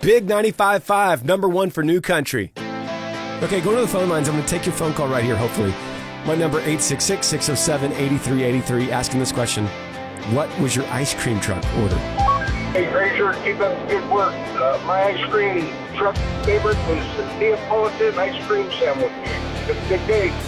Big 95.5, number one for New Country. Okay, go to the phone lines. I'm going to take your phone call right here, hopefully. My number, 866-607-8383, asking this question. What was your ice cream truck order? Hey, Frazier, keep up the good work. My ice cream truck favorite was the Neapolitan ice cream sandwich. Have a good day.